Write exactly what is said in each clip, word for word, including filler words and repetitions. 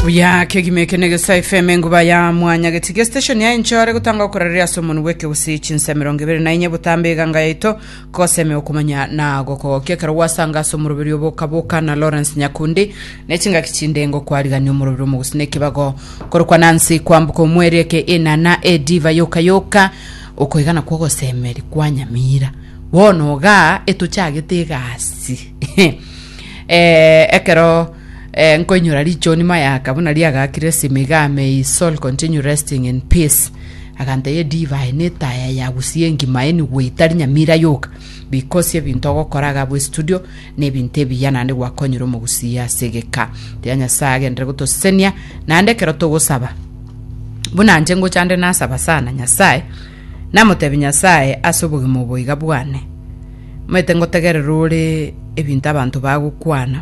ya kegimeke negesa F M nguba ya mwanya getige station ya inchore gutanga ukorerea somo nweke usichi nse mirongo ibiri na inye butambega ngaito koseme okumanya na goko kekero wasanga somo rubiri oboka boka na Lawrence Nyakundi nechinga kichindengo kwariganyo omurubiri mu gusineke bago korukwa Nancy kwambuka omwereke enana ediva yoka yoka okoigana kwogo semeri kwanyamira wonoga etuchagetegasi eh ekero eh nkonyura licho ni mayaka buna liaga kiresi megame soul continue resting in peace agante ye divine taya ya gusiengi maeni weitari nyamira yoka because ebintu gokoraga bu studio ne binte biyana ne wakonyura mu gusiya segeka tyanya sage ndre gutosenia nande kero to gusaba buna nje ngo cyande nasaba sana nyasaye namutebi nyasaye asobugi mu boiga bwane mwete ngotegere rule ebintu abantu bagukwana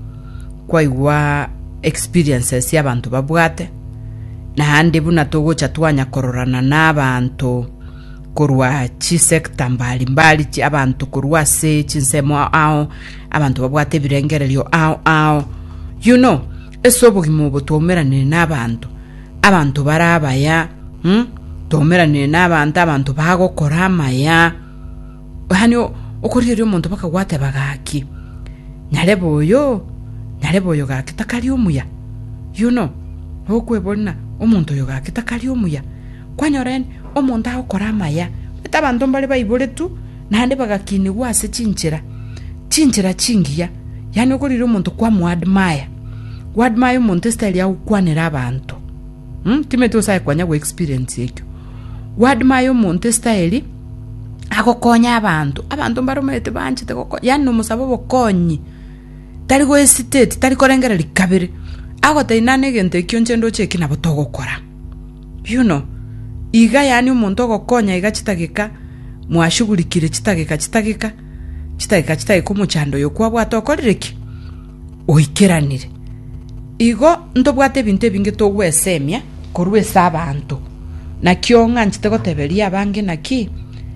kwaigwa experiences y'abantu babwate na handi buna togocha twanya kororana n'abantu kurwa chi sector mbali mbali chi abantu kurwa se chinsemo ao abantu babwate birengerelyo ao ao you know esobugi mu botomerane n'abantu abantu barabaya hm tomerane n'abantu abantu bagokora amaya hanyo okorire umuntu bakagwate bagaki nyareboyo nyarebo yoga kitakali umuya you know okwebona omuntu yoga kitakali umuya kwanyoren omuntu akora amaya etabantu mbali bayibole tu nande bagakini wase chinchira chinchira chingiya yani okorire umuntu kwa muadmire wadmire umuntu style ya ukwanira abantu hm timeto sai kwanya go experience yekyo wadmire umuntu style akokonya abantu abantu mbarumete banchite koko yani no musabo bokonyi tari go estate tari korengera likabiri ago tainane gente kyonchendo cheki na botogokora you know iga yani umuntu gokonya iga chitagika mwashugulikire chitagika chitagika chitagika chitagika umuchando yokwa bwatokorereki oikeranire igo ndobwate binte binge to gwesemya korwe sabantu na kyonga nchite goteberia abange naki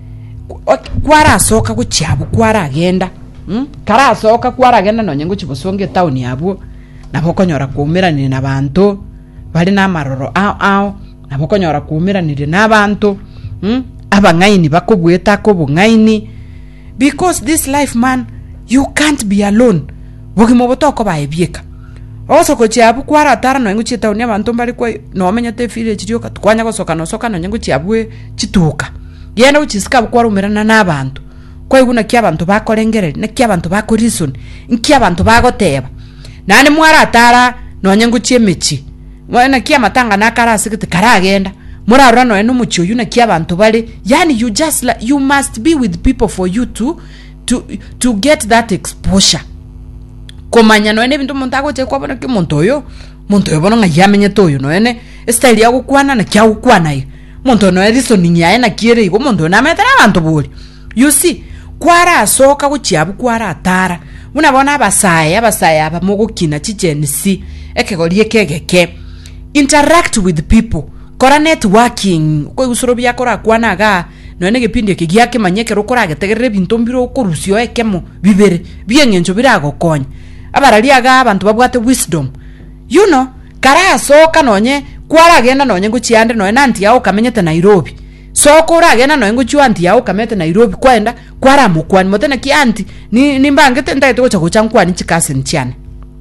kwara soka gucyabu kwara agenda hm kara soka kwara agenda nonye nguchibusonge town yabo nabokonyora kuumiranire nabantu bali na maroro ao ao nabokonyora kuumiranire nabantu hm abangaini bakobweta ko bungaini because this life man you can't be alone bogi mobotoko baebieka oso ko cyabu kwara tara no nguchi town yabantu bali kwa no menyate file chiryoka twanya gosoka no soka nonye nguchyabwe chituka yena uchisika bukwarumirana n'abantu kweguna ky'abantu bakorengerere ne ky'abantu bakorison nky'abantu bagoteba nane mwara atara nonye nguchyemechi mwana kyamatanga nakarasigite karagenda murarura no eno mucho yuna ky'abantu bali yani you just like, you must be with people for you to to to get that exposure komanya no ene bintu muntu agoche kwabona ki muntu oyo muntu oyo bono ngayamenye toyo no ene style ya gukwana na kya gukwana iyo muntu no eriso ninyaye na kiere igo muntu na metera abantu buli you see kwara asoka gucyabu kwara atara unabona abasaya abasaya abamugukina chijenisi ekegorie kegeke interact with people kora networking ko usoro bya kora kwanaga no ene gepindi kigiake manyeke rokora getegerere bintu mbiro okorusyo ekemo bibere byengenjo biragokonya abaraliaga abantu babwate wisdom you know kara asoka nonye kwara agenda nonye nguchiande no enanti yao kamenyete Nairobi so kora agenda no nguchianti yao kamete Nairobi kwenda kwara mukwani motena kianti ni nimbangete ndaite gocha gocha nkwani chikase nchiane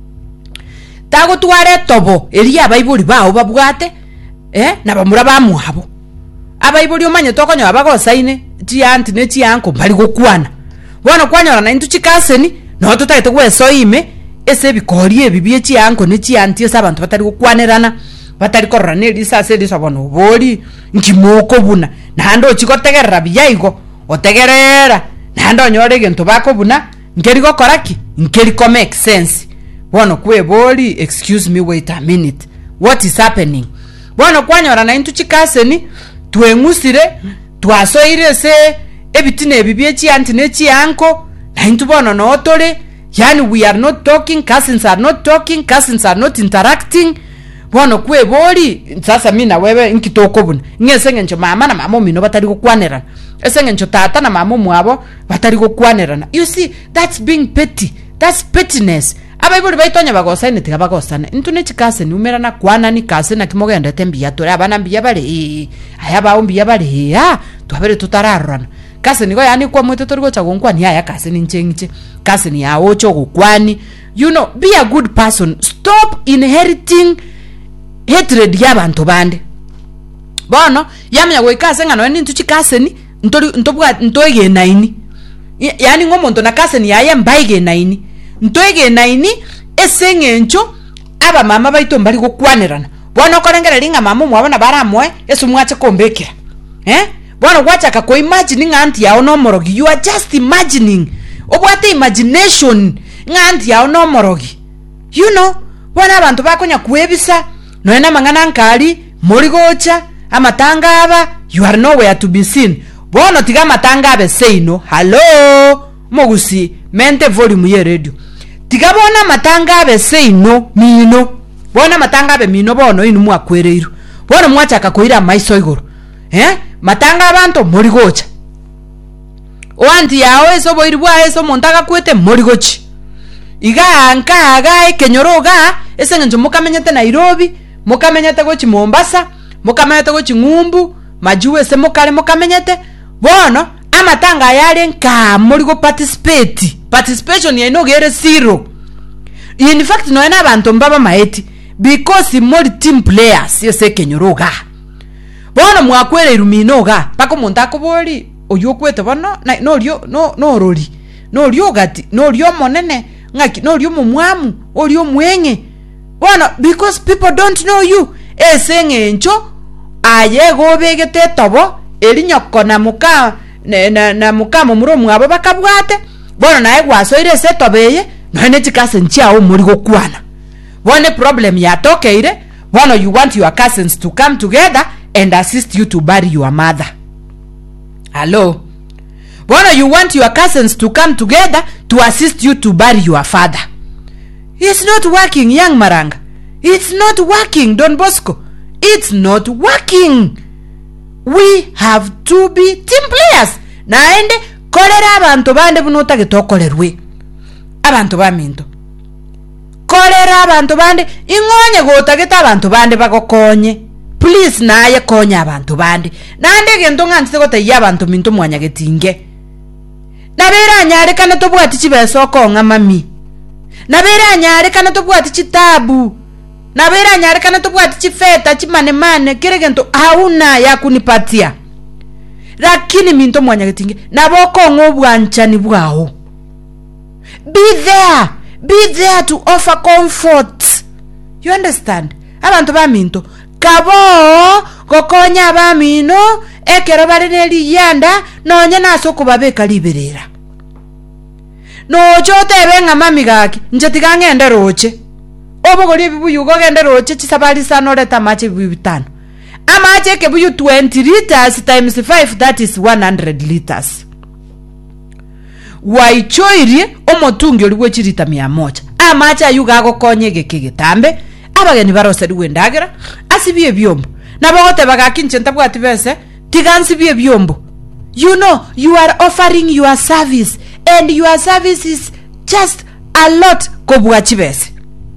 tago tware tobo elia baibuli bawo babwate eh na bamura bamuhabo abaibuli omanye tokonyo abago saine chianti ne chianko bali gokwana bona kwanyora na intu chikase ni no tutaite gweso ime ese bikorie bibie chianko ne chianti esa abantu batari gokwanerana batari korrane risase risobono boli nkimoko buna nando chikotegerera biyaigo otegerera nando nyore gento bakobuna ngeri gokoraki ngeri ko make sense bono kwe boli excuse me wait a minute what is happening bono kwanyora na intu chikaseni twengusire twasoire se ebitine ebibye chianti ne chianko na intu bono no tole yani we are not talking, cousins are not talking, cousins are not interacting bono kwe boli sasa mina wewe nkitoko buna ngese ngencho mama na mama mino batari gukwanerana ese ngencho tata na mama mwabo batari gukwanerana you see that's being petty, that's pettiness abaibuli baitonya bagosaine tiga bagosana into ne chikase ni umera na kwana ni kase na kimogenda tembia tore abana mbia bale aya baombia bale ya twabere tutararana kase niko yani kwa mweto torigo chagonkwa ni aya kase ni nchengiche kase ni ya ocho gukwani. You know, be a good person. Stop inheriting hatred y'abantu bande. Bono yamya gwikase ngano ni ntuchi kase ni ntori ntobwa ntoige naini. Yani ngomonto na kase ni aya mbaige naini. Ntoige naini esengencho aba mama baito mbali gukwanirana. Bono korengera linga mama mwabona baramwe esu mwache kombekera. Eh? Bono wacha ka ko imagine nganti ya ono morogi. You are just imagining. Obwate imagination nganti ya ono morogi. You know, bona abantu bakonya kuebisa no ena mangana nkali morigocha amatanga aba you are nowhere to be seen. Bono tiga matanga abe say no. Hello mogusi mente volume ye radio. Tiga bona matanga abe say no mino. Bona matanga abe mino bono inu mwakwereiru. Bono mwachaka koira maiso igoro. Eh? Matanga abantu morigocha. Oanti yao eso boiribwa eso montaga kwete morigochi. Iga anka aga ekenyoroga esengenjo mukamenyete Nairobi, mukamenyete gochi Mombasa, mukamenyete gochi Ngumbu, majuwe se mukale mukamenyete. Bono amatanga yale nka morigo participate. Participation ya inogere zero. In fact no ena abantu mbaba maeti because mori team players yese kenyoroga. Bono mwakwere iruminoga pako montako boli oyokwete bono na no lyo no no roli. No lyo gati, no lyo monene. Ngaki no lyo mumwamu olyo mwenge bona because people don't know you esengencho aye gobegete tobo elinyoko na muka na, na, na muka mumuro mwabo bakabwate bona naye gwasoire se tobeye none chikase nchiao muri gokwana bona problem ya tokeire bona you want your cousins to come together and assist you to bury your mother. Hello. Bona you want your cousins to come together to assist you to bury your father. It's not working, young Maranga. It's not working, Don Bosco. It's not working. We have to be team players. Naende kolera abantu bande bunuta gitokolerwe. Abantu baminto. Kolera abantu bande ingonye gotageta abantu bande bagokonye. Please naye konya abantu bande. Nande gento ngantse gote yabantu minto mwanya getinge. Nabera nyare kana tobwati chibeso konga mami. Nabera nyare kana tobwati chitabu. Nabera nyare kana tobwati chifeta chimane mane kiregento hauna ya kunipatia. Lakini minto mwanya getinge naboko ngobwanchani bwaho. Be there. Be there to offer comfort. You understand? Abantu ba minto kabo gokonya ba mino ekero bareneli yanda nonye naso kubabeka liberera. No chote benga mami gaki njetiga ngende roche. Obogori bibuyu go gende roche chisabali sanore tamache bibitano. Amache ke buyu twenty liters times five, that is one hundred liters. Waichoirie omotungi oliwe chirita mia moja. Amache ayuga go konye geke getambe abageni barose duwendagira asibie byombo. Nabogote bagakinche ntabwati bese tigansi bie byombo. You know, you are offering your service and your service is just a lot kobwachi bese.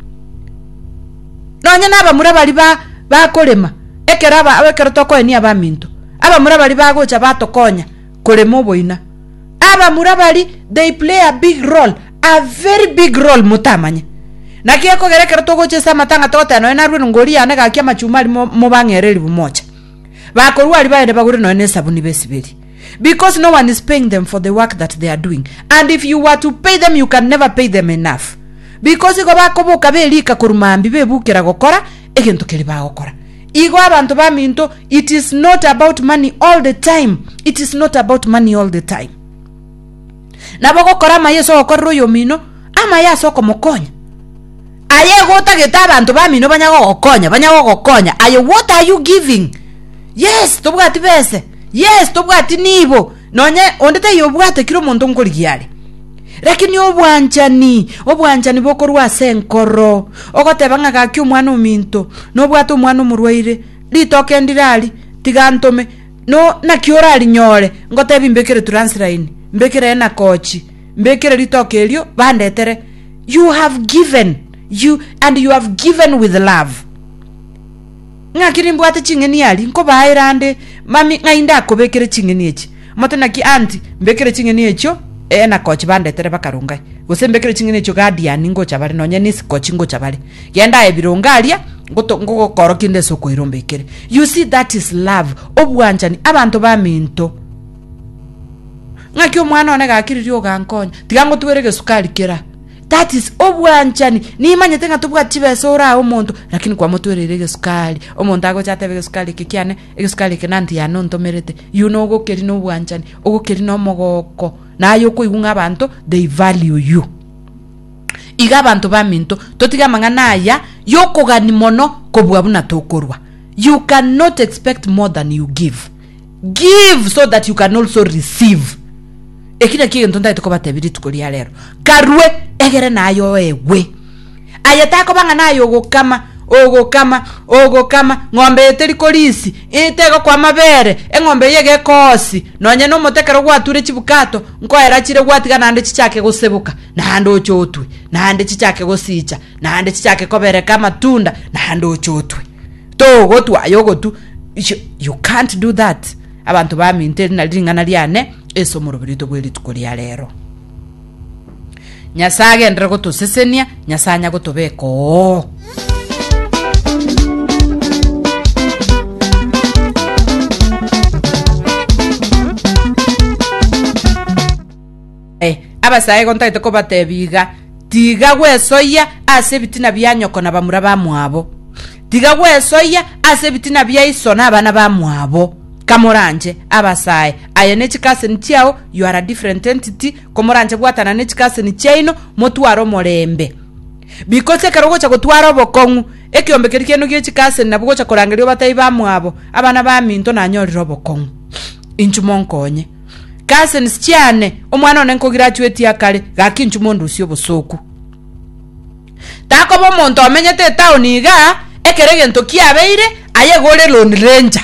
Nonya naba murabali ba bakolema ekeraba abekero toko eni abaminto. Aba murabali bagocha batokonya kolemo boina. Aba murabali they play a big role, a very big role mutamanya. Na kieko gerekero togoche sama tanga tota no ena rwenu ngori ane gakia machumali mo bangereri bumoja. Bakorwa ali baende bagure no ene sabuni besibiri. Because no one is paying them for the work that they are doing. And if you were to pay them, you can never pay them enough. Because igo bakoboka belika kurumambi bebukira gokora egento keri bagokora. Igo abantu baminto, it is not about money all the time. It is not about money all the time. Nabagokora mayeso okorro yomino ama yaso komokonya. Aye gota geta abantu bamino banyago gokonya, banyago gokonya. Aye what are you giving? Yes, tobwati bese. Yes, tobwati nibo. Nonye ondete yobwate kiro muntu ngoligiale. Lakini obwanchani, obwanchani bokorwa senkoro. Ogotebanga gaki omwana ominto, no bwate omwana omurwaire, litoke ndirali, tigantome. No nakiora ali nyore, ngotebi mbekere transline, mbekere na kochi, mbekere litoke elio bandetere. You have given. You and you have given with love. Ngakiri mbwate chingeni yali nko bairande mami ngainda kobekere chingeni echi. Motona ki anti mbekere chingeni echo e na coach bande tere bakarungai. Gose mbekere chingeni echo guardian ngo chabale nonye ni coach ngo chabale. Yenda ebirongalia ngoto ngo korokinde soko irombekere. You see, that is love. Obwanjani abantu ba minto. Ngaki omwana one gakiriri ogankonya. Tigango tuwerege sukali kera. That is obwanjani. Ni manye tenga tubwa chibesa ora omuntu lakini kwa motu werege sukali. Omuntu ago chatebe sukali kikiane, ege sukali kenanti ya nonto merete. You know go keri no obwanjani. Ogo keri no mogoko. Na ayoko igunga abantu, they value you. Iga abantu ba minto totiga mangana ya yoko gani mono kobwabuna tokorwa. You cannot expect more than you give. Give so that you can also receive. Ekina kiyo ntonda itoko batebiri tukolia lero. Karwe egere nayo ewe. Ayatako banga nayo ogo kama ogo kama ogo kama ngombe eteri kolisi itego kwa mabere engombe yege kosi nonye no motekero gwature chibukato nko era chire gwatiga nande chichake gosebuka nande ochotwe nande chichake gosicha nande chichake kobere kama tunda nande ochotwe to gotwa yogotu. You, you can't do that. Abantu ba minte na lingana liane eso morobirito bweli tukolia lero. Nyasage ndre go tusesenia nyasanya go tobeko. Eh abasaye konta itoko batebiga tiga gwesoya ase bitina byanyoko na bamura bamwabo. Tiga gwesoya ase bitina byaisona abana bamwabo. Kamoranje abasaye ayene chikase ntiao you are a different entity komoranje bwatana ne chikase ni chaino motwaro morembe because karogo cha gutwaro bokongu ekiombe kirikeno gie chikase nabwo cha korangerio batai bamwabo abana ba minto na nyoriro bokongu inchumonkonye kase nsichane omwana one nko graduate yakale gakinchu mondu usio bosoku tako bo monto amenyete town iga ekerege ntokia abeire ayegore lone ranger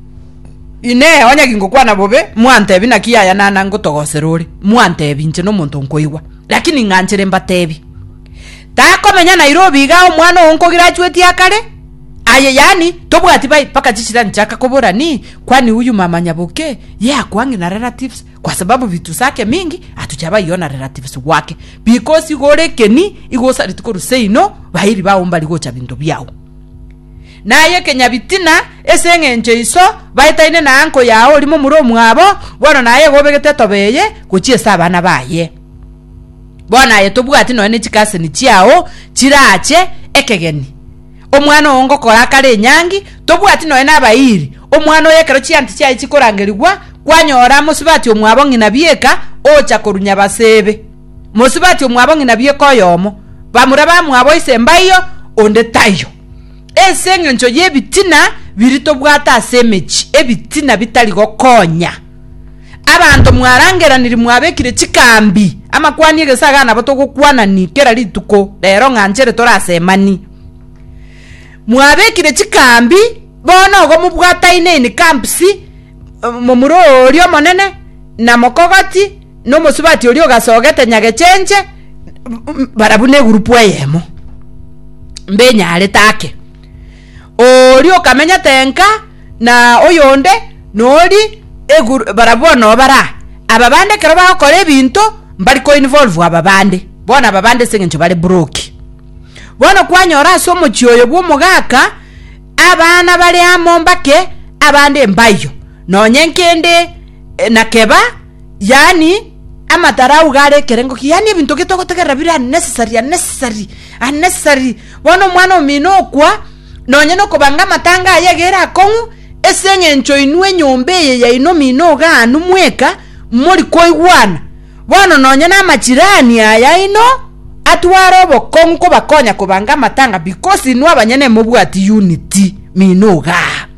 ine onya kingokwa na bobe mwante bina kiyaya nana ngotogoserore mwante binche no muntu nkoigwa lakini nganchere mbatebi tako menya Nairobi ga omwana onko graduate yakale aye yani tobwati bai paka chichira nchaka kobora ni kwani huyu mama Nyaboke yeah kwangi na relatives kwa sababu vitu zake mingi atuchaba yona relatives wake because igore keni igosa ritiko ruseino bahiri baomba ligocha bintu byao naye Kenya bitina esenge ncheiso baitaine na anko yao limo muro mwabo bona naye gobegete tobeye kuchie sabana baye bona ye tobwati no ene chikase ni chiao chirache ekegeni omwana ongo korakare nyangi tobwati no ene abairi omwana oyekero chianti chai chikorangerigwa kwanyora musibati omwabo ngina bieka ocha korunya basebe musibati omwabo ngina bieko yomo bamura bamwabo isembayo onde tayo esenge ncho yebitina birito bwata asemechi ebitina bitali gokonya abantu mwarangeraniri mwabekire chikambi amakwani gesaga na bato gukwana ni kera lituko lero nganchere torasemani mwabekire chikambi bono go mubwata ine ni campsi momuro olio monene na mokogoti no musubati olio gasogete nyage chenje barabune grupu yemo mbenya ale take olio kamenya tenka na oyonde noli eguru barabona bara ababande kero bakora ebintu mbali ko involve ababande bona ababande sengencho bali broke bona kwanyora somo chiyoyo bwo mugaka abana bali amombake abande mbayo nonyenkende na keba yani amatarau gare kerengo yani ebintu kitoko tegera bira necessary unnecessary unnecessary bona mwana omino kwa nonye no kubanga matanga yegera kongu esenge ncho inwe nyombe ya ino mino ga numweka muri koigwana bona nonye na machirani aya ino atwaro bokongu ko bakonya kubanga matanga because inu abanyene mubwati unity mino ga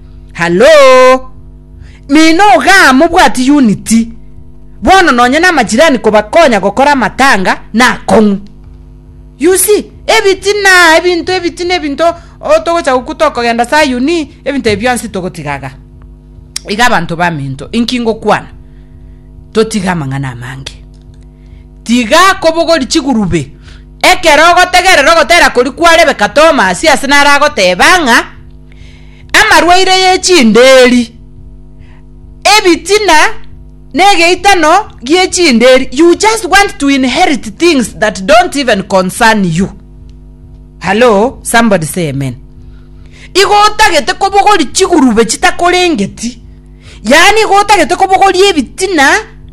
hello mino ga mubwati unity bona nonye na machirani ko bakonya gokora matanga na kongu you see ebitina ebintu ebitina ebintu otogo cha kutoka genda sa uni ebintu ebyansi togotigaga iga bantu ba minto inkingo kwana totiga mangana mange tiga kobogo lichigurube ekero gotegerero gotera kuri kwarebe katoma si asinara gotebanga amarwaire ye chinderi ebitina negeitano gie chinderi. You just want to inherit things that don't even concern you. Hello, somebody say amen. Igota gete kobogori chigurube chitakorengeti. Yani igota gete kobogori ebitina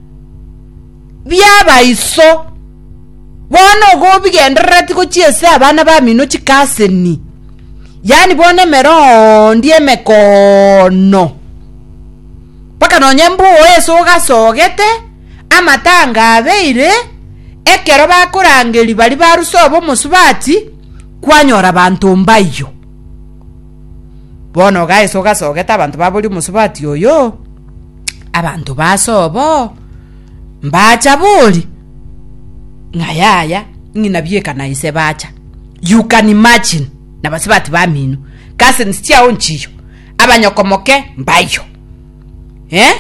byaba iso. Bono go bigendera tiko chiese abana ba mino chikaseni. Yani bone mero ndie mekono. Paka no nyembu eso gasogete amatanga abeire ekero bakorangeri bali barusobo musubati kwanyora abantu mbayo. Bono guys ogasogeta abantu babuli musubati oyo abantu basobo mbacha buli ngayaya ngina byeka na ise bacha. You can imagine na basibati ba mino kasi nsitia onchiyo abanyokomoke mbayo. Eh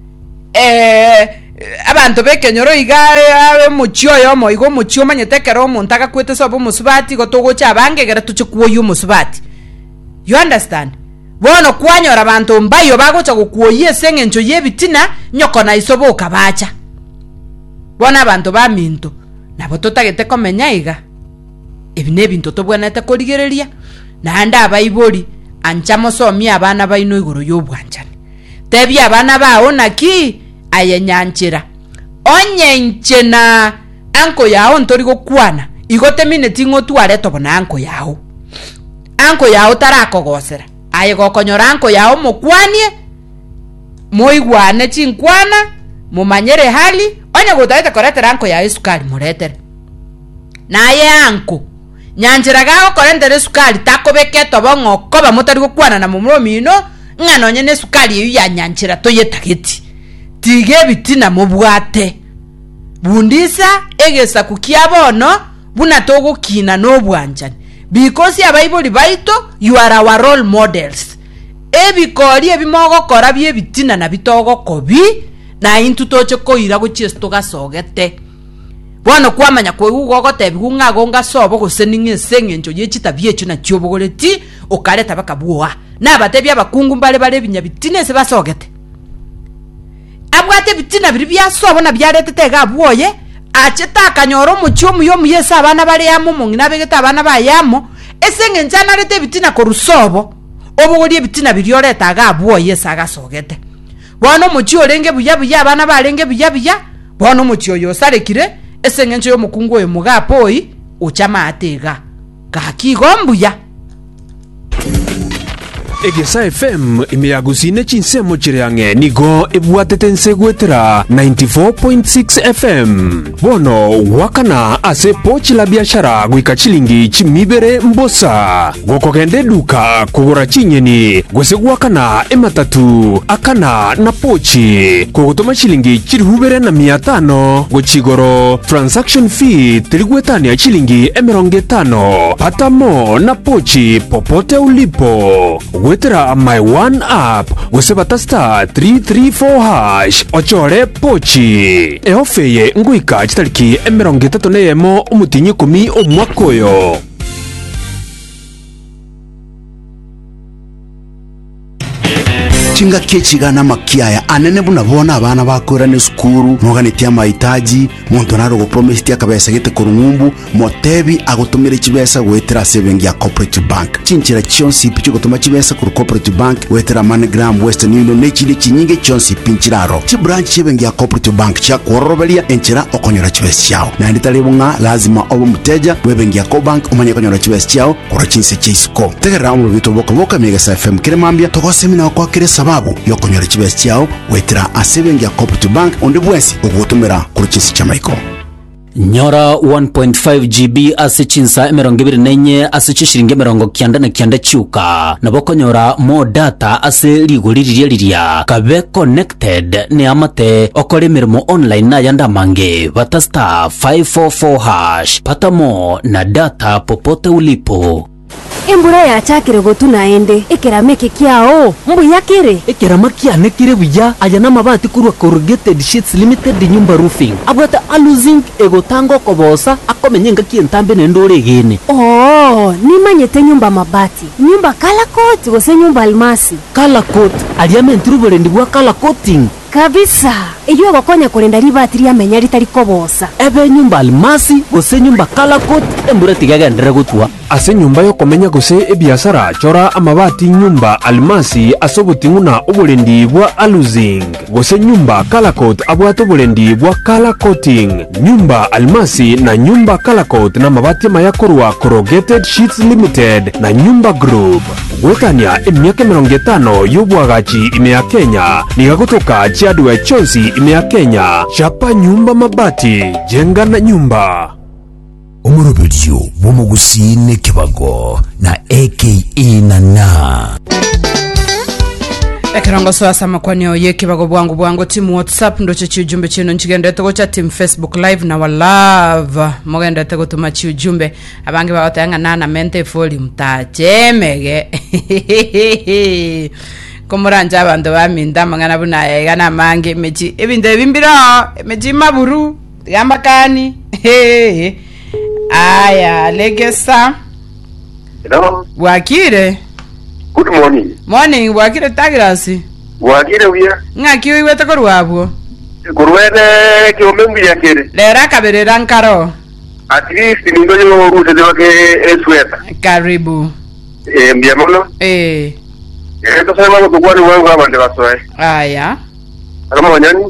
eh abantu bekenyoro iga muchyo yomo igo muchyo manyetekero omuntu akakwete sobo musubati gotogocha abangegera tuchikuo yu musubati. You understand? Bono kwanyora abantu mbayo bagocha gokuoye sengencho yebitina nyoko na isoboka bacha. Bona abantu ba minto nabo totagete komenya iga ebine bintu tobwanete korigereria na anda abayibori anchamo somi abana bayino igoro yobwanchani tebi abana bawo naki ayenyanchira onye nchena anko yao ntori gokwana igote minute ngotware tobona anko yao anko yao tarakogosera aye gokonyora anko yao mokwanie moigwane chinkwana mumanyere hali onye gotaite koretera anko yao sukari muretere naye anko nyanjira gago korendere sukari takobeke tobongo koba mutari gokwana na mumuro mino ngano nyene sukari yu ya nyanjira toyetageti tige bitina mubwate bundisa egesa kukia bono buna togo kina no bwanjani because ya bible baito you are our role models ebikori ebimogo kora bye bitina na bitogo kobi na intu toche koira gochiesto gasogete bono kwamanya kwe ugogote bigunga gonga sobo goseninge sengenjo yechita byecho na chiobogoreti okareta bakabua na batebya bakungu mbale bale binya bitine se basogete abwate bitina biri bya sobo na byaretete gabuoye acheta kanyoro muchomu yo muyesa abana bale yamo mungina begeta abana bayamo esengenja na rete bitina korusobo obogori bitina birioreta gabuoye saga sogete bono muchio renge buya buya abana balenge buya buya bono muchio yo sarekire esengenjo yo mukungu yo mugapoi uchama atega kakigombuya Egesa F M imiagusine chinsemo chireange nigo ebwatete nsegwetera ninety-four point six F M bono wakana ase pochi la biashara gwika chilingi chimibere mbosa gokogende duka kugura chinyeni gwese gwakana ematatu akana na pochi kugutoma chilingi chirihubere na mia tano gochigoro transaction fee tirigwetania chilingi emeronge tano patamo na pochi popote ulipo wetera my one app wesebata star three three four hash ochore pochi eofeye nguika chitariki emeronge tatu neyemo umutinyi kumi omwakoyo chinga kechiga na makiaya anene buna bona abana bakora ne skuru noganitia mahitaji muntu naro go promise tia kabesa gete kurungumbu motebi agotumire chibesa gwetera saving ya cooperative bank chinchira chionsi picho gotuma chibesa ku cooperative bank wetera MoneyGram Western Union nechile chinyinge chionsi pinchiraro chi branch saving ya cooperative bank cha korobelia enchira okonyora chibesa chao na nditalebunga lazima obo muteja webengi ya co bank umanye konyora chibesa chao kora chinse chisko tegera mu bito boka boka Megasa F M kiremambia togosemina kwa kire sababu yokonyora chibesa chao wetera asebenge ya cooperative bank onde bwensi ugutumira kuri chisi cha maiko nyora one point five gigabytes ase chinsa emerongo ibiri nenye ase chishiringe emerongo kianda na kianda chuka nabokonyora mo data ase liguririria liria kabe connected ne amate okore mirimo online na yanda mange bata star five four four hash patamo na data popote ulipo. embura yachakire gotuna ende ekerameke kiao mbu yakire ekerama kiane kire buya aya namabati kurwa corrugated sheets limited nyumba roofing abwata aluzing egotango kobosa akomenyenga kientambe nendore gene. oh nimanyete nyumba mabati nyumba kala coat gose nyumba almasi kala coat aliamentru bolendi bwa kala coating kabisa iyo gokonya kurenda ribati ria menya ritari kobosa ebe nyumba almasi gose nyumba kala coat embura tigagendera gutwa ase nyumba yo komenya gose ebiasara chora amabati nyumba almasi asobutinguna obulendi bwa aluzing gose nyumba kala coat abwato obulendi bwa kala coating nyumba almasi na nyumba kala coat na mabati mayakorwa corrugated sheets limited na nyumba group gwetania emyaka mirongo itano y'ubwagachi ime ya Kenya nigagutuka chiadwe chonsi ime ya Kenya chapa nyumba mabati jenga na nyumba umuroberio w'umugusine Kibago na A K E Nana ekirongo swasa makwanyo ye Kibago bwangu bwangu timu WhatsApp ndoche chiujumbe chino nchigendete gocha team Facebook live na wa love mogendete gotuma chiujumbe abange bagotanga nana mente foli mtachemege komuranja abantu baminda mangana buna ega na mange mechi ebinde bimbiro mechi maburu yamakani aya legesa. Hello. Wakire. Good morning. Morning wakire tagrasi. Wakire uya. Ngaki wiwete korwabwo. Korwene kiomembu yakire. Lera kaberera nkaro. At least nindo yo rute de wake esweta. Karibu. Eh mbiamono. Eh. Eh to sema ko kwani wangu abande basoe. Aya. Kama wanyani.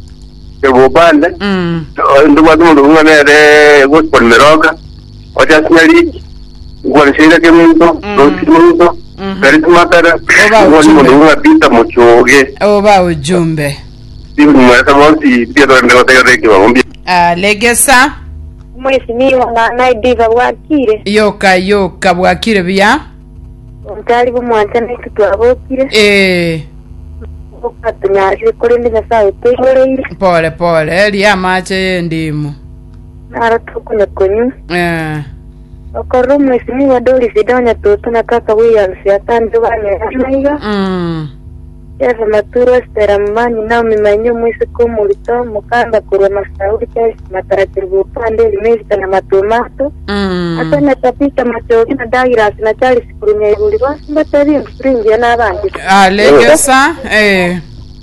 Ebo bande. Mm. Ndo watu ndo ngane go por meroga. Oja sinali. Ngwa shida ke muntu, ndo muntu. Kari tumatara. Ngwa ndo ngapita muchoge. Oba ujumbe. Sibu mwata mwanti pia ndo ndo tayari kwa ngombi. Ah legesa. Mwesi niwa na naidiva wakire. Yoka yoka wakire bya. Mtali bumwanta n'ekitwabokire. Eh. Okatunyashe kuri ndi nasaye tegereire. Pole pole eli amache ndimu. Ara tukuna konyu. Eh. Okoro mwesi niwa doli sidanya toto na kaka Williams yatande bane naiga. Mm. Eva maturo stera mani na mimanyo mwesi kumulito mukanda kurwa masauri kesi matarakirwa pande limezi na matomato. Mm. Asa natapita machogi na dagira na chali sikurunya ibuli basi mbatari spring ya nabandi. Ah legesa eh.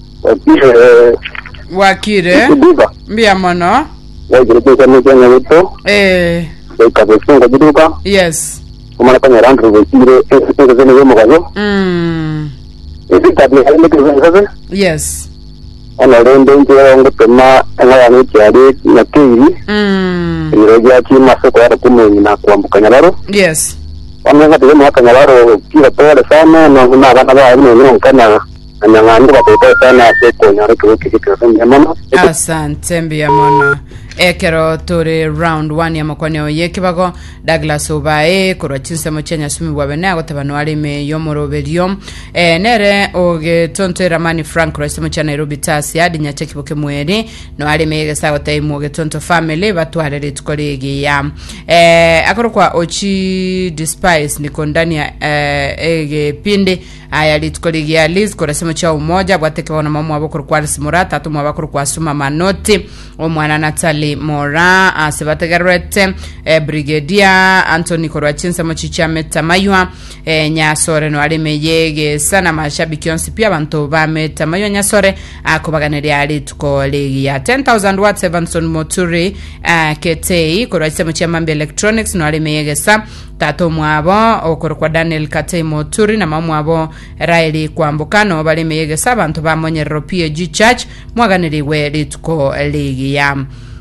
Wakire. Wakire. Mbia mono. Wakire kwa mjengo wetu. Eh. Kabesunga jiduka. Yes. Kumana kanya randu wakire esinga zene yo mugazo. Mm. Isi tabli hali mekizanga. Yes. Ana rende nje ngo tema ana ni cyari na kiri. Mm. Iroja ki masoko ya kumwe na kuambuka nyabaro. Yes. Wamanga tege mwaka nyabaro kila pole sana na kuna bana ba ni ni kana anyang'andi batete sana seko nyaro kiwiki kikasema mama. Asante mbia mono. Ekero tore round one ya makwanyo ye Kibago Douglas Obae kurwa chinse mochenya sumi bwabene agotabano ali me yomoroberio e nere oge tonto Ramani Frank Royce mocha Nairobi tasi adi nyache kiboke mweri no ali me sago time oge tonto family batware litkolegi ya e akorokwa ochi despise niko ndani ya e, ege pinde aya litkolegi ya Liz kurwa sema cha umoja bwateke wana mamu abokuru kwa simurata atu mwabakuru kwa suma manoti omwana Natali Mora asebategarete e, Brigadier Anthony Korwachinsa mochicha metamaywa e, nyasore no ali meyege sana mashabiki onsi pia bantu ba metamaywa nyasore akobaganeri ali tuko ligi ya ten thousand watts Evanson Moturi uh, Ketei Korwachinsa mochicha mambi electronics no ali meyege sa tato mwabo okorokwa Daniel Katei Moturi na mamu abo Raili Kwambukano bali meyege sa bantu ba monye P A G Church mwaganeri we lituko ligi ya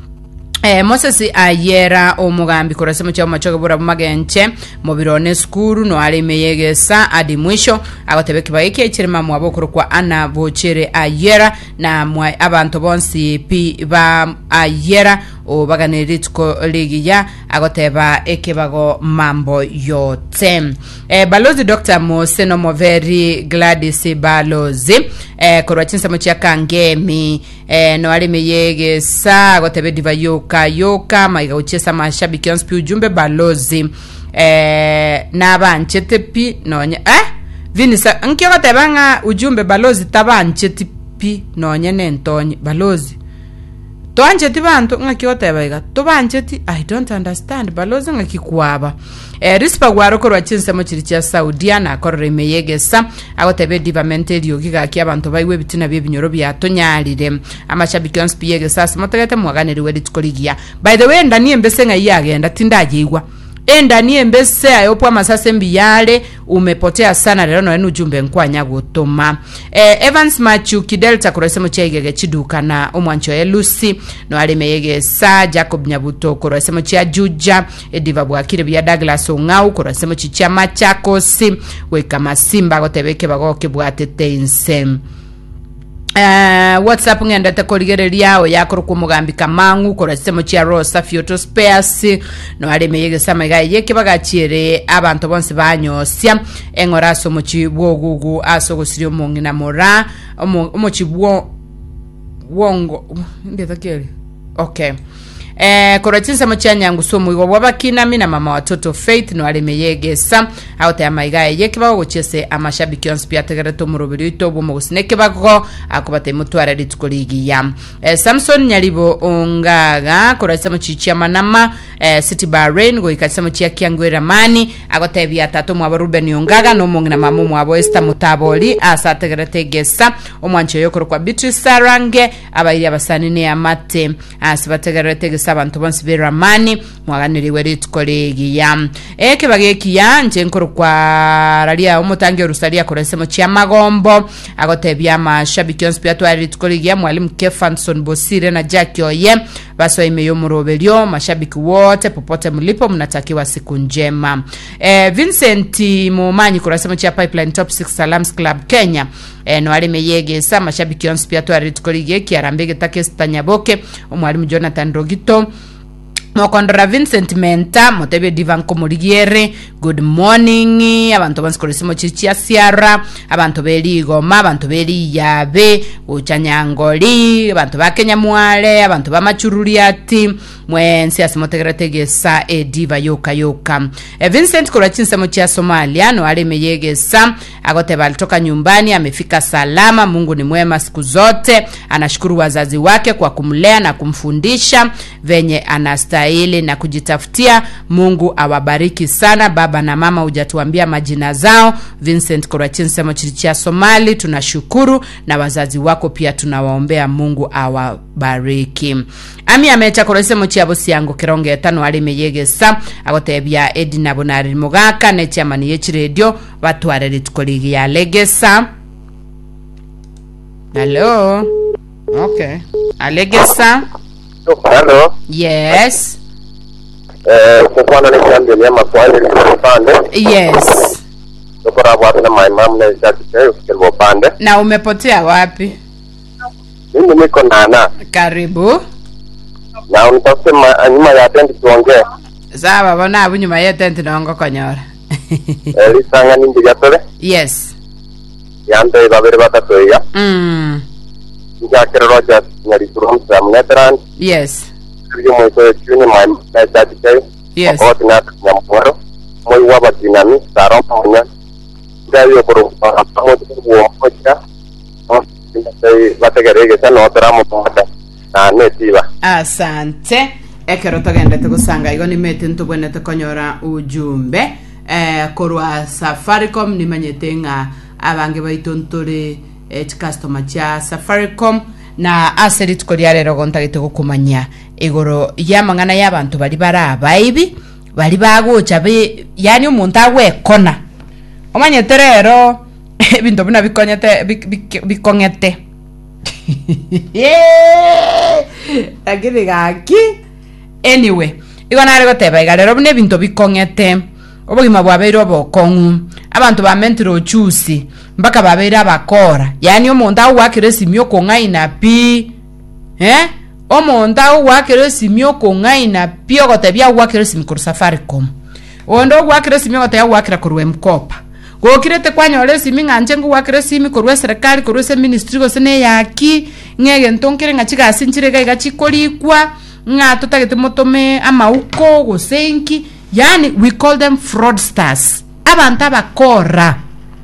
Eh Moses ayera omugambi korasemo cyo machoga bura bumagenche mubirone skuru no ali meyegesa adi mwisho agotebeke bayike kirema mu abokoro kwa ana bochere ayera na mwa abantu bonsi pi ba ayera o baganeritko ligiya agoteba ekebago mambo yote. Eh Balozi Doctor Moseno Moveri Gladys Balozi eh korwachinsa mochaka ngemi eh no ali meyegesa agotebe diva yoka yoka maiga uchesa mashabiki onspi ujumbe Balozi eh nabanchete pi nonya eh vinisa nkyo gatebanga ujumbe balozi tabanchete pi nonya nentonyi balozi toancheti bantu ngakyo tebaiga tobancheti I don't understand balozi ngakikwaba eh rispa gwaro korwa chinse mo chiri cha Saudia na korre meyegesa agotebe divamente lyo gigaki abantu baiwe bitina bye binyoro bya tonyalire amashabiki on spiyegesa simotegete mwaganiri wedi tukoligia by the way ndani embese ngayagenda tindajigwa enda ni embese ayopwa masase mbiyale umepotea sana lero no ujumbe nkwanya gutuma eh, Evans Machu Kidelta kurasemo chegege chiduka na omwancho ya Lucy no alemeyege sa Jacob Nyabuto kurasemo chia Juja ediva bwakire bya Douglas Ongau kurasemo chicha Machakosi weka masimba gotebeke bagoke bwatete insem. Uh, WhatsApp ngenda takoligereria o yakoro kumugambi kamangu korasemo chia Rosa Fioto Spares no alemeyege sama gaye kibagachire abantu bonse banyosya engoraso muchibwo gugu aso gosirio mongina mora omochibwo wongo ndeta kele okay eh koratinsa mochanya ngusomu igo wabakina mina mama watoto Faith no alemeyegesa auta ya maigaye yekibago gochese amashabiki on spiategere to murobirito bo musineke bago akubate mutwara litukoligi eh, Samson Nyalibo ongaga korasemo chichia manama eh, City Bahrain go ikasemo chia kiangwera mani agote bya tatu mwa Ruben ongaga no mongina mamu mwa Esther Mutaboli asategere tegesa omwancho yokoro kwa Beatrice Sarange abayiri abasanine amate asibategere tegesa abantu bonse beramani mwaganiriwe litukoligi ya eke bageki ya nje nkoro kwa ralia umutange rusalia korasemo chia magombo agotebya amashabiki on spiatwari litukoligi mwalimu Kefanson Bosire na Jackie Oye baso imeyo murobelio mashabiki wote popote mlipo mnatakiwa siku njema. eh, Vincent Mumanyi kurasema chia Pipeline Top six Salams Club Kenya eh, no alemeyege sa mashabiki on spiatwari litukoligi kiarambege take Stanyaboke omwalimu Jonathan Rogito Mokondra Vincent Menta motebe divan komurigiere good morning abantu banskoresimo chichia Siara abantu beli Goma abantu beli Yabe uchanyangoli abantu bakenya mwale abantu bamachururiati mwensi asimotegerategesa ediva yoka yoka. e, Vincent kurachinsa mochia Somalia no alemeyegesa agote balitoka nyumbani amefika salama. Mungu ni mwema siku zote, anashukuru wazazi wake kwa kumlea na kumfundisha venye anastahili na kujitafutia. Mungu awabariki sana. Baba na mama hujatuambia majina zao. Vincent kurachinsa mochia Somali tunashukuru, na wazazi wako pia tunawaombea Mungu awabariki. Ami amecha kurese mochia bosi yangu kironge tano alimeyegesa agotebya Edina Bonari Mogaka ne chamani yechi radio batware litukoligi ya Legesa. Hello. Okay. Alegesa. Hello. Yes. Eh, kwa nini niambie ni maswali nilipande? Yes. Dokora wapi na my mom na zaki kwa pande? Na umepotea wapi? Mimi niko Nana. Karibu. Na unitasema nyuma ya tendi tuongee. Sawa bona abu nyuma ya tendi naongo konyora. Eh, lisanga nindi gatole? Yes. Yante babere batatu ya. Mm. Njakere Rogers nyari from Netherland. Yes. Iyo mwe chuni my na zaki yes. Kwa na nyamoro. Moi waba dinami sarom ponya. Ndayo koro pamoja kwa moja. Sai bategerege sana otaramo pata. Na netiba. Asante. Ekero togende tegusanga igo nimete ntubone tekonyora ujumbe eh korwa Safaricom nimanyetenga abange baitontore eh customer cha Safaricom na aseri tukoria rero gontagite gukumanya igoro yamangana y'abantu bari barabayibi bari baguca be yani umuntu agwekona omanyete rero bintu bina bikonyete bikongete agire gaki anyway igona rego teba igarero bune bintu bikongete obugima bwabeiro bokongu abantu bamentiro chusi mpaka babeira bakora yani omuntu awakire simyo kongaina pi eh omuntu awakire simyo kongaina pi ogotebya awakire simyo ku Safaricom ondo awakire simyo gotebya awakira kurwe mkopa gokirete kwanyore simi nganje ngo wakire simi kurwe serikali kurwe se ministry go sene yaki ngege ntonkere ngachiga sinchire ga gachikolikwa nga totagete motome amauko go senki yani we call them fraudsters abantu abakora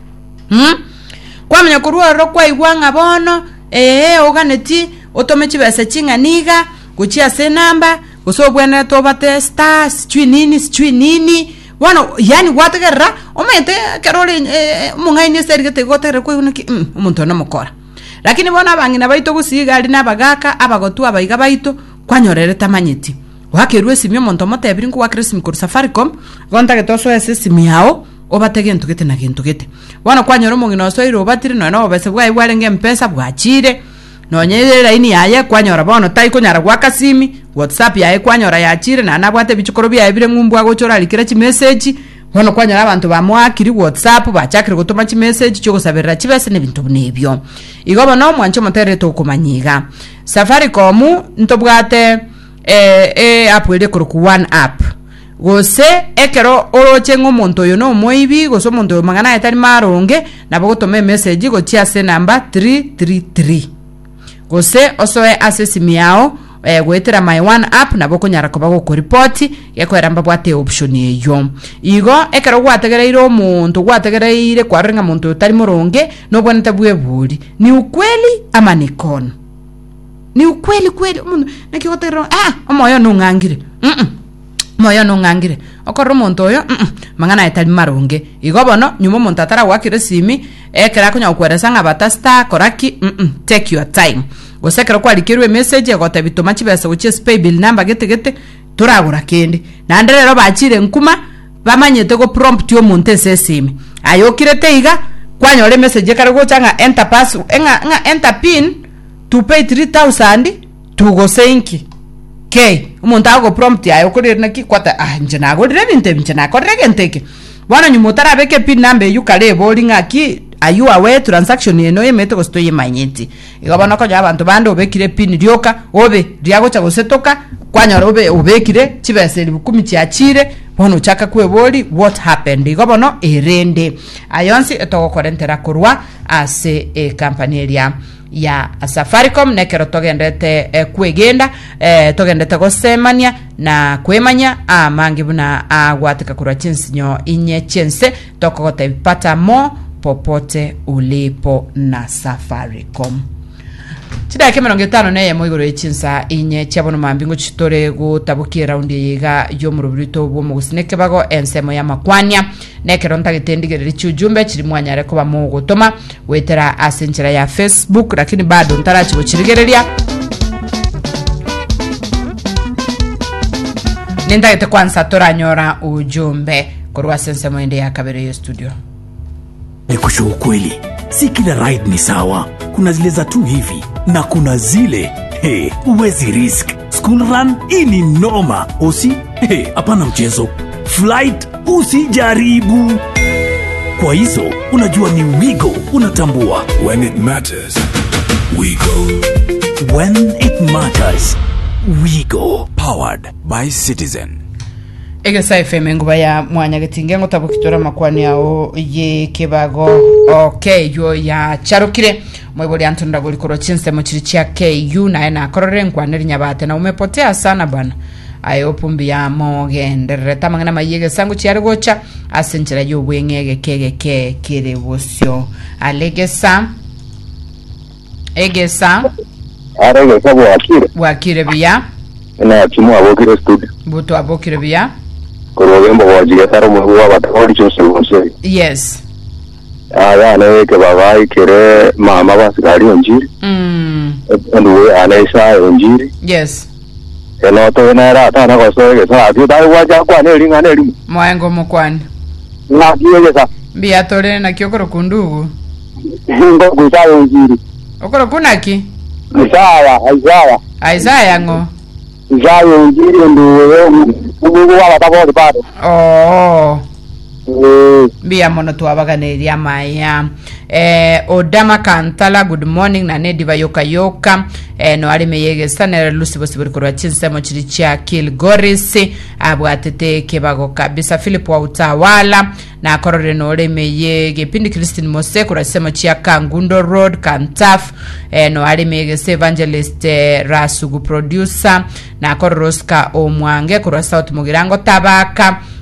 hmm kwamenya kurwa ro kwa igwanga bono eh oganeti otomechi bese chinganiga guchia se namba usobwene to bate stars chui nini chui nini bueno yani wategera omete kerole mungaini serigete gotere ko uniki umuntu no mukora lakini bona bangina baito gusiga ali nabagaka abagotu abayiga baito kwanyorere tamanyiti wakerwe simyo monto mote ebringu wa Christmas kur Safaricom gonta ke toso ese simyao obatege ntugete na gintugete bona kwanyoro mungino so iro batiri no no bese bwa ibwarenge mpesa bwachire no nyere ini yaye kwanyora bono taiko nyara gwa kasimi WhatsApp yaye kwanyora yachire na nabwate bichukoro bya ebire ngumbu agochora likira chi message bono kwanyora abantu bamwakiri WhatsApp bachakire gutuma chi message cyo gusabirira kibese nebintu nebyo igobo no mwancho motere to kumanyiga Safaricom ntobwate eh eh apwele kuruku one app gose ekero oroche ngomuntu yo no moibi goso muntu mangana etari maronge nabo gutome message go chiase number three three three gose osoe access miao eh gwetera my one app nabo kunyara ko bago report yekwera mbabwate option eyo igo ekero gwategereire omuntu gwategereire kwarenga muntu utari muronge no bwaneta bweburi ni ukweli ama ni kono ni ukweli kweli umuntu nakigotero ah omoyo no ngangire mhm moyo no ngangire okoro muntu oyo mhm mangana etali maronge igo bono nyumo muntu atara wakire simi ekera kunya ukweresa ngabata star koraki mhm take your time gosekera kwa likirwe message gote bitoma kibesa uchi pay bill number gete gete turagura kende na nderero bachire nkuma bamanyete go prompt yo muntu esesimi ayokire teiga kwanyore message kare go changa enter pass enga nga enter pin to pay three thousand to go senki ke umuntu ago prompt ayo kuri naki kwata ah njena go dire binte njena ko rege nteke bwana nyumutara beke pin number yukale bolinga ki ayu awe transaction yeno yemete ko stoye manyenti igabana ko abantu bande obekire pin ryoka obe ryago cha gosetoka kwanyara obe obekire kibese bukumi cyachire bono chaka kweboli what happened igabana erende ayonsi etogokorentera kurwa ase e company ya ya Safaricom nekero togendete eh, kwegenda eh, togendete gosemania na kwemanya amangi buna agwatika kurwa chinsinyo inye chense tokogote pata mo popote ulipo na Safaricom. Chida ke mirongo itano neye moigoro echinsa inye cyabono mambingo chitore gutabukira raundi yiga yo mu rubrito bwo mu gusineke bago ensemo ya makwanya nekero ntagitendigere cyujumbe kiri mwanyare ko bamu gutoma wetera asenjera ya Facebook lakini bado ntarachi buchirigereria nenda ite kwanza toranyora ujumbe kurwa sensemo ende ya kabere yo studio. Ni kusho ukweli, si kila ride ni sawa. Kuna zile za tu hivi na kuna zile hey, uwezi risk. School run ini noma. Osi hey, hapana mchezo. Flight usijaribu. Kwa hizo unajua ni Wigo unatambua. When it matters, Wigo. When it matters, Wigo. Powered by Citizen. Ege sa F M nguba ya mwanya getinge ngo tabukitora makwani yao ye kebago okay yo ya charukire mweboli antunda goli koro chinse mochiri chia K U na ena korore nkwaneri nyabate na umepotea sana bana ayo pumbi ya mogende tamangana mayege sangu chiari gocha asenjera yo bwengege kege ke kire bosyo alegesa egesa arege sabo akire wakire biya na chimu abokire studio buto abokire biya Korogembo wajiga taro mwa batakori chose mose. Yes. Aya ne ke baba ikere mama basigari onjiri. Mm. Nduwe anaisa onjiri. Yes. Eno to na ra ta na ko so ke sa bi dai waja kwa ne ringa ne ri. Mwango mokwani. Na kiye sa. Bia tore na kyokoro kundugu. Ngo gusa onjiri. Okoro kunaki? Isaya, Isaya. Isaya ngo. Isaya onjiri nduwe ubu wa batakori pare. Oh. Bia mono tuabaganiria maya eh Odama Kantala good morning na Nediva yoka yoka eh no ali meyege sanera lusi bosi buri chinsemo chiri cha Kilgoris abwatete kebago kabisa Philip wa utawala na korore no le meyege pindi Christine Mose kurasema chia Kangundo Road Kantaf eh no ali meyege evangelist eh, Rasugu producer na kororoska omwange kura South Mugirango Tabaka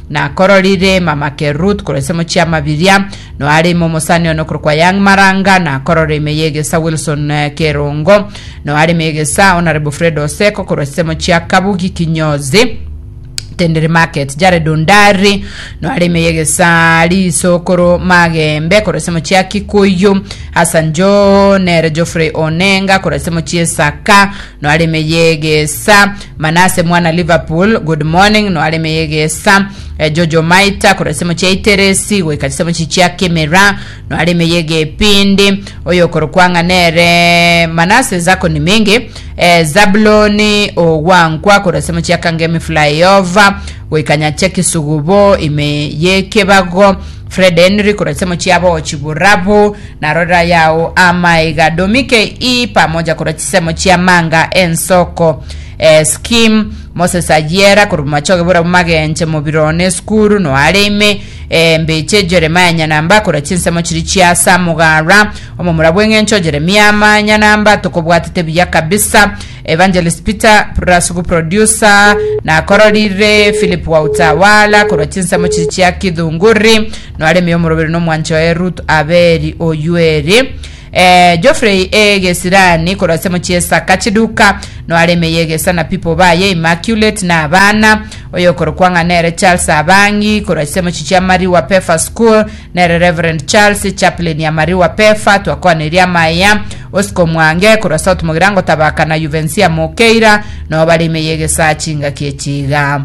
na kororire mama Kerut kurasemo chia mabiria no ari momosani ono kwa Young Maranga na korore meyegesa Wilson uh, Kerongo no ari meyegesa Honorable Fred Oseko kurasemo chia Kabugi Kinyozi Tendere Market Jared Ondari no ari meyegesa ali Sokoro Magembe kurasemo chia Kikuyu Hassan Jo Nere Geoffrey Onenga kurasemo chia Saka no ari meyegesa Manase Mwana Liverpool good morning no ari meyegesa eh, Jojo Maita kurasemo chia Iteresi wekasemo chia Kemera no ari meyege Pindi oyo korokwanga nere Manase zako ni mingi eh, Zabloni Owangwa kurasemo chia Kangemi Flyover wekanya cheki Sugubo imeyeke bago Fred Henry kurasemo chiabo Chiburabu na roda yao Amaiga Domike I pamoja kurasemo chia Manga Ensoko eh, Scheme Moses Ajera kurumachoge bura mage nche mobirone skuru no aleme eh, mbeche Jeremiah Nyanamba kurachisemo chiri chia Samugara omo murabwenge ncho Jeremiah Nyanamba tokobwatete biya kabisa Evangelist Peter Prasuku producer na kororire Philip Wautawala kurachisemo chiri chia Kidunguri no aleme yomurobero no mwancho Ruth Aberi Oyueri Eh, Geoffrey Egesirani kurasemo chiesa Kachiduka no aleme yegesa na people baye Immaculate na abana oyo korokwanga nere Charles Abangi kurasemo chicha Mari wa Pefa School nere Reverend Charles Chaplain ya Mari wa Pefa twakwa neria Maya Osco Mwange kurasao tumugirango tabaka na Juvencia Mokeira no baleme yegesa chinga kiechiga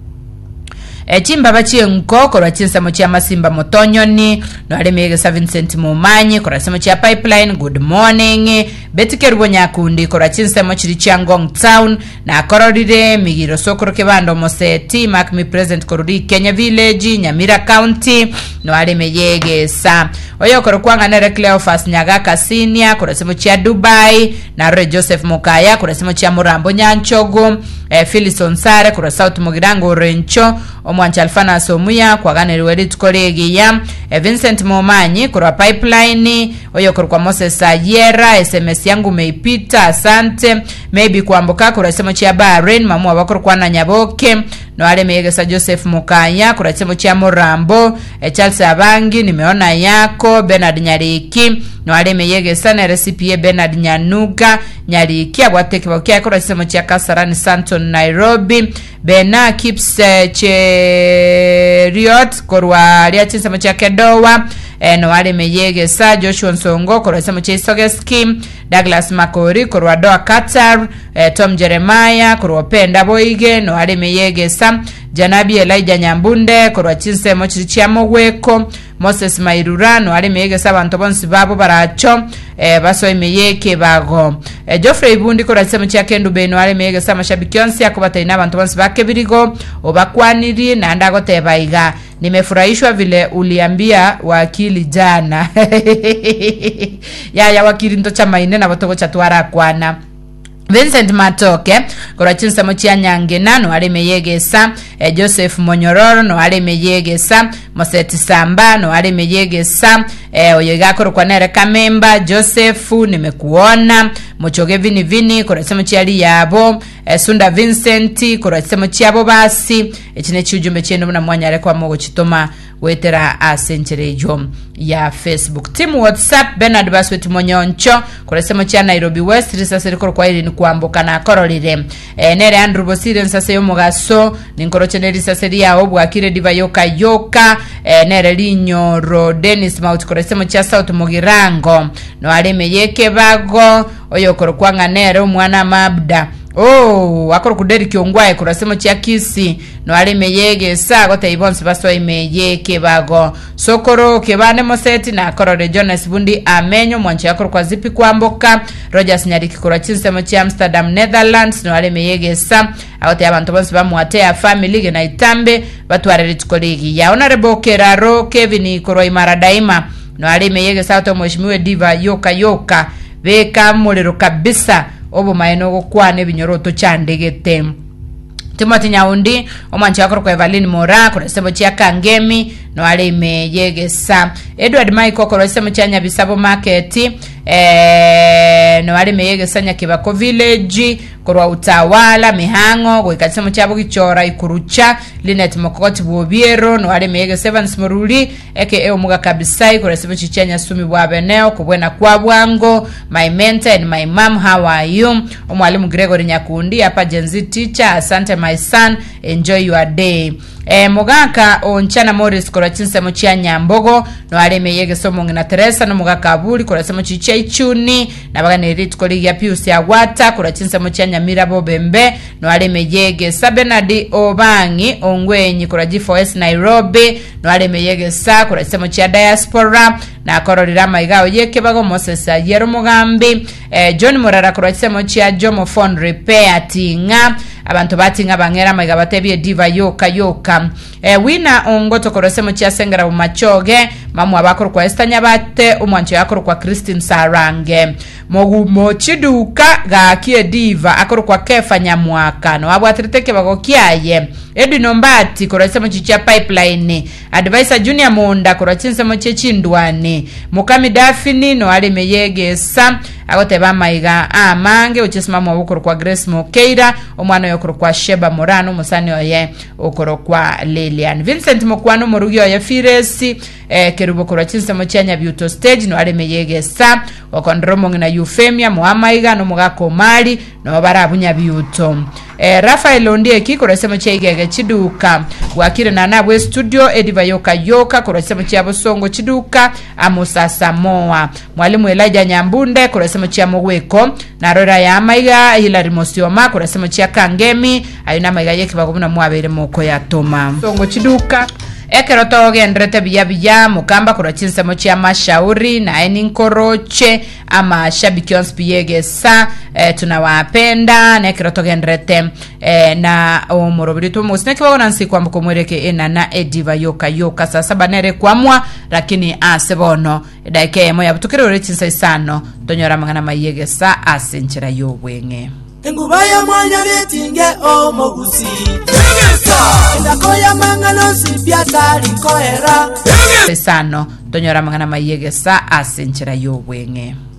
E chimba bachi nko kora chinsamo chia Masimba Motonyoni no alemegesa Vincent Mumanyi kora semo chia Pipeline good morning Betike Rubonya kundi kora chinsamo chiri chia Ngong Town na kororire Migiro Sokoro Kebando Moseti Makmi President Korudi Kenya Village Nyamira County no alemegesa oyo kora kwanga nere Cleophas Nyagaka Senior kora semo chia Dubai na Roy Joseph Mukaya kora semo chia Murambo Nyanchogo e Phyllis Onsare kora South Mugirango Rencho omwancha Alfana Somuya kwa ganeri wedi tukolegi ya e Vincent Momanyi kwa Pipeline oyo kwa Moses Ayera S M S yangu meipita asante maybe kwa mboka kwa semo chia Bahrain mamu wabakuru kwa na Nyaboke no ale meyegesa Joseph Mukaya kwa semo chia Morambo e Charles Abangi nimeona yako Bernard Nyariki no ale meyegesa na recipe Bernard Nyanuga Nyariki abwateke bakia kwa semo chia Kasarani Santon Nairobi Bena Kips uh, Cheriot korwa lia chinsamo chia Kedowa eh, no wale meyegesa Joshua Nsongo korwa semo chia Isoge Scheme Douglas Makori korwa Doa Qatar eh, Tom Jeremiah korwa Penda Boige no wale meyegesa Janabi Elijah Nyambunde korwa chinsamo chia Mogweko Moses Mairura no wale meyegesa bantu bonsi babo baracho eh, baso imeyeke bago eh, Geoffrey Bundi korwa semo chia Kendu Beno wale meyegesa mashabiki onsi akubata ina bantu bonsi bake birigo obakwaniri na ndago tebaiga nimefurahishwa vile uliambia wakili jana ya ya wakili ntocha maine na botoko chatwara kwana Vincent Matoke kora chinsamo chia Nyangena no ale meyegesa eh, Joseph Monyororo no ale meyegesa Moseti Samba no ale meyegesa eh, oyega kora kwa nere Kamemba Joseph nimekuona Mochoge Vini Vini kora chinsamo chia Liyabo eh, Sunda Vincent kora chinsamo chia Bobasi echine chujumbe chendo na mwanyare kwa mogo chitoma wetera asencherejo ya Facebook team WhatsApp Bernard Baswet Monyoncho kora chinsamo chia Nairobi West risaseri kora kwa ili ni kuamboka na kororire e, nere Andrew Bosire nsase yo mugaso ninkoroche neri saseri ya obu akire diva yoka yoka e, nere Linyo Ro Dennis Mount koresemo cha South Mugirango no aleme yeke bago oyo korokwanga nere umwana Mabda oh akoro kuderi kiongwae kurasemo chia Kisi no aleme yege sa gote ibonsi baso imeyeke bago Sokoro kebane Moseti na korore Jonas Bundi amenyo mwanchi akoro kwa zipi kuamboka Rogers Nyariki kura chinsemo chia Amsterdam Netherlands no aleme yege sa agote abantu bonsi bamuatea family na itambe batu arere tukolegi ya Honorable Keraro Kevin kuro Imara Daima no aleme yege sa to mheshimiwa Diva yoka yoka beka mulero kabisa obo maeno go kwane binyoroto chandegete Timothy Nyaundi omwanchi akoro kwa Evelyn Mora kura sebo chia Kangemi no ale meyegesa Edward Michael kura sebo chia Nyabisabo Market eh no ale meyegesa Nyakibako Village korwa utawala mihango gwikasemo chabo gichora ikurucha Linet Mokoti Bobiero no ale meyege Sevens Moruli eke e omuga kabisai korasebo chichenya sumi bwabeneo kubwena kwa bwango my mentor and my mom, how are you? Omwalimu Gregory Nyakundi hapa Gen Z teacher, asante my son, enjoy your day. E, mugaka onchana Morris korachinse mochia Nyambogo no ale meyege somo ngina Teresa no mugaka abuli korasemo chichia ichuni na baga nerit koligi ya Pius ya Wata korachinse mochia Nyamira Bobembe no ale meyege Sabenadi Obangi ongwenyi korajifo S Nairobi no ale meyege sa korasemo chia diaspora na kororira maigao yeke bago Moses Yero Mugambi e, John Morara korasemo chia Jomo Phone Repair tinga abantu batinga bangera maiga batebye diva yoka yoka e, wina ongoto korosemo chia Sengera Umachoge mamu abakoro kwa Estanya bate umwancho yakoro kwa Christine Sarange mogu mochiduka ga kie diva akoro kwa Kefa Nyamwaka no abwatriteke bago kiaye Edwin Nombati korosemo chichia Pipeline advisor Junior Monda korosemo chechindwane Mukami Dafini no ale meyege sa agote bamaiga amange uchesima mu okoro kwa Grace Mokeira omwana yokoro kwa Sheba Morano musani oye okoro kwa Lilian Vincent Mokwano Morugi oye Firesi eh, kerubo koro chinse mochanya Beauty Stage no ale meyege sa okondromo ngina Eufemia muamaiga no mugako mali no barabunya Beauty eh, Rafael Ondieki koro semo chege chiduka wakire na nabwe studio Ediva Yoka Yoka koro semo chiabo songo chiduka Amusa Samoa mwalimu Elijah Nyambunde koro semo chia Mogweko na rora ya maiga Hilary Mosioma koro semo chia Kangemi ayuna maiga yeke bagobuna mwabere moko ya Toma songo chiduka Ekeroto gendrete biya biya mukamba kurachinse mochia Mashauri na eninkoroche ama shabikions piyege sa e, tunawapenda na ekeroto gendrete e, na omorobirito musneke wagona nsi kwa mkomwereke ena na Ediva Yoka Yoka sasa banere kwa mwa lakini asebono daike moya butukire urechinse isano tonyora mangana mayege sa asenchera yobwenge Engubaya mwanya retinge omogusi Ndakoya mangano sipiata likoera Sano, tonyora mangana mayege sa asenchera yobwenge